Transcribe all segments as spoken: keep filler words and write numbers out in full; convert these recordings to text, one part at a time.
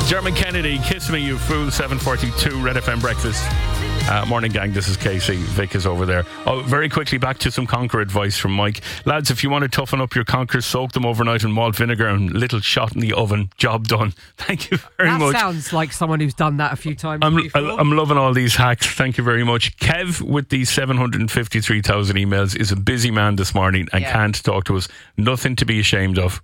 Dermot Kennedy, Kiss Me You Fool, seven forty-two, Red F M Breakfast. Uh, morning, gang. This is Casey. Vic is over there. Oh, very quickly, back to some Conquer advice from Mike. Lads, if you want to toughen up your Conquers, soak them overnight in malt vinegar and a little shot in the oven. Job done. Thank you very that much. That sounds like someone who's done that a few times I'm, before. I'm loving all these hacks. Thank you very much. Kev, with these seven hundred fifty-three thousand emails, is a busy man this morning and yeah. can't talk to us. Nothing to be ashamed of.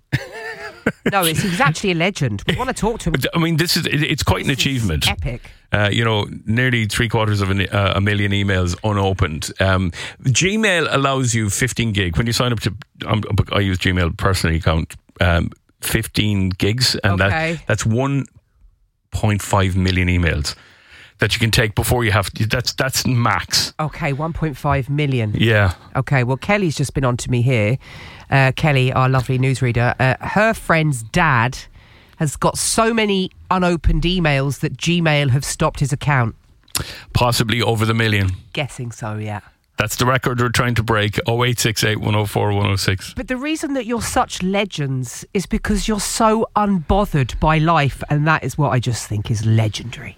No, it's, he's actually a legend. We want to talk to him. I mean, this is it, it's quite this an achievement. Epic. Uh, you know, nearly three quarters of an, uh, a million emails unopened. Um, Gmail allows you fifteen gig. When you sign up to, um, I use Gmail personally account, um, fifteen gigs, and okay. that that's one point five million emails that you can take before you have to, that's that's max. Okay, one point five million. Yeah. Okay, well, Kelly's just been on to me here. Uh, Kelly, our lovely newsreader, uh, her friend's dad has got so many unopened emails that Gmail have stopped his account. Possibly over the million. Guessing so, yeah. That's the record we're trying to break. oh eight six eight, one oh four, one oh six. But the reason that you're such legends is because you're so unbothered by life, and that is what I just think is legendary.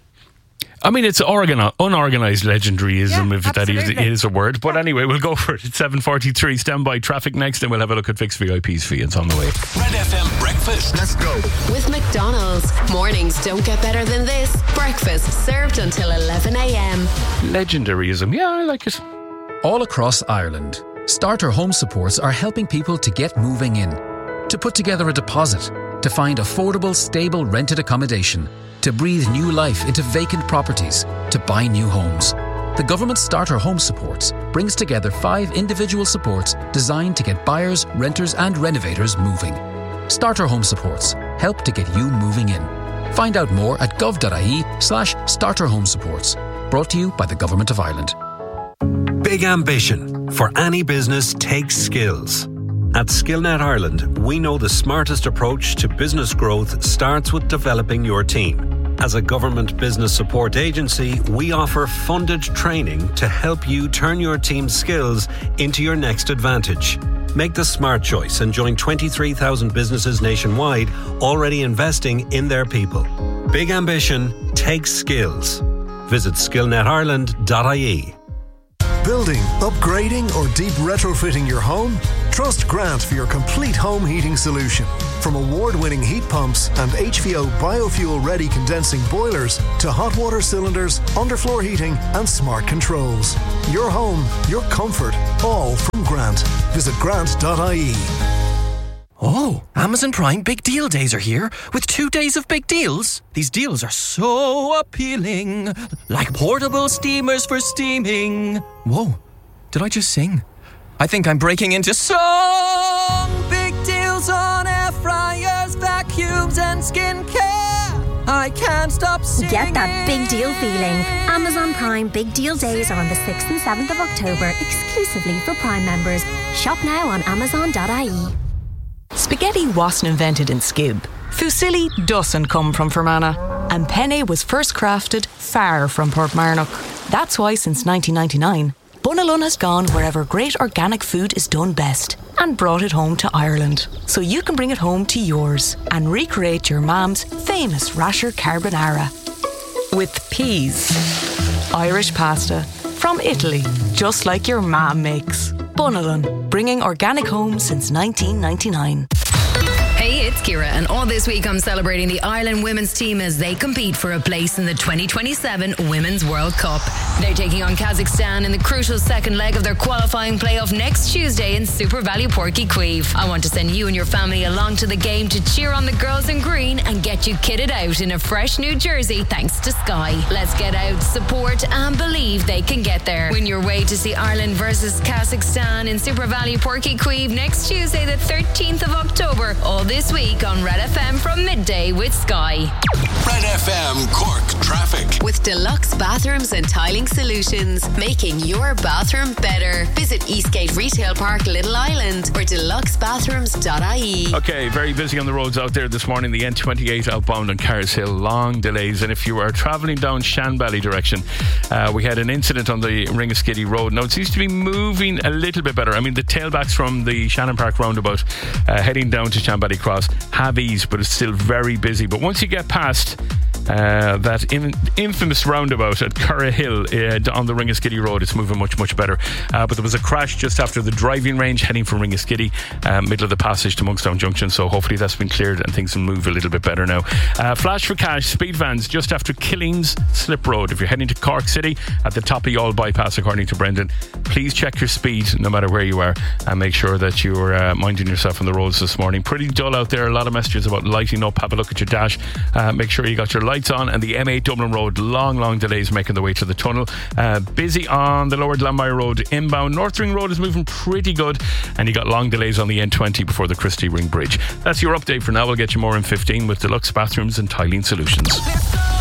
I mean, it's organ- unorganised legendaryism, yeah, if that is, is a word. But yeah. anyway, we'll go for it. It's seven forty-three. Stand by. Traffic next, and we'll have a look at Fix V I P's fee. It's on the way. Red F M Breakfast. Let's go. With McDonald's. Mornings don't get better than this. Breakfast served until eleven a.m. Legendaryism. Yeah, I like it. All across Ireland, Starter Home Supports are helping people to get moving in, to put together a deposit, to find affordable, stable rented accommodation, to breathe new life into vacant properties, to buy new homes. The government Starter Home Supports brings together five individual supports designed to get buyers, renters and renovators moving. Starter Home Supports help to get you moving in. Find out more at gov.ie slash starter home supports. Brought to you by the Government of Ireland. Big ambition for any business takes skills. At SkillNet Ireland, we know the smartest approach to business growth starts with developing your team. As a government business support agency, we offer funded training to help you turn your team's skills into your next advantage. Make the smart choice and join twenty-three thousand businesses nationwide already investing in their people. Big ambition takes skills. Visit skill net ireland dot I E. Building, upgrading or deep retrofitting your home? Trust Grant for your complete home heating solution. From award-winning heat pumps and H V O biofuel-ready condensing boilers to hot water cylinders, underfloor heating and smart controls. Your home, your comfort, all from Grant. Visit grant dot I E. Oh, Amazon Prime Big Deal Days are here with two days of big deals. These deals are so appealing, like portable steamers for steaming. Whoa, did I just sing? I think I'm breaking into song. Big deals on air fryers, vacuums and skincare. I can't stop singing. Get that big deal feeling. Amazon Prime Big Deal Days are on the sixth and seventh of October, exclusively for Prime members. Shop now on amazon dot I E. Spaghetti wasn't invented in Skib. Fusilli doesn't come from Fermanagh. And penne was first crafted far from Portmarnock. That's why since nineteen ninety-nine, Bunalun has gone wherever great organic food is done best and brought it home to Ireland. So you can bring it home to yours and recreate your mam's famous rasher carbonara. With peas. Irish pasta. From Italy, just like your mam makes. Bunalun, bringing organic home since nineteen ninety-nine. Hey, it's Kira, and all this week I'm celebrating the Ireland women's team as they compete for a place in the twenty twenty-seven Women's World Cup. They're taking on Kazakhstan in the crucial second leg of their qualifying playoff next Tuesday in Super Value Porky Queeve. I want to send you and your family along to the game to cheer on the girls in green and get you kitted out in a fresh new jersey thanks to Sky. Let's get out, support and believe they can get there. Win your way to see Ireland versus Kazakhstan in Super Value Porky Queeve next Tuesday the thirteenth of October. All this week on Red F M from midday with Sky. Red F M Cork traffic. With Deluxe Bathrooms and Tiling Solutions, making your bathroom better. Visit Eastgate Retail Park, Little Island, or deluxe bathrooms dot I E. Okay, very busy on the roads out there this morning. The N twenty-eight outbound on Carrs Hill, long delays. And if you are travelling down Shanbally direction, uh, we had an incident on the Ringaskiddy Road. Now it seems to be moving a little bit better. I mean, the tailbacks from the Shannon Park roundabout uh, heading down to Shanbally Cross have eased, but it's still very busy. But once you get past Uh, that in, infamous roundabout at Curra Hill uh, on the Ringaskiddy Road, it's moving much, much better. Uh, but there was a crash just after the driving range heading from Ringaskiddy, uh, middle of the passage to Monkstown Junction, so hopefully that's been cleared and things will move a little bit better now. Uh, flash for cash, speed vans just after Killings Slip Road. If you're heading to Cork City at the top of Youghal bypass, according to Brendan, please check your speed no matter where you are and make sure that you're uh, minding yourself on the roads this morning. Pretty dull out there, a lot of messages about lighting up. Have a look at your dash, uh, make sure you got your lights on. And the M eight Dublin Road, long long delays making the way to the tunnel. Uh, busy on the Lower Glanmire Road inbound. Northring Road is moving pretty good, and you got long delays on the N twenty before the Christie Ring Bridge. That's your update for now. We'll get you more in fifteen with Deluxe Bathrooms and Tiling Solutions.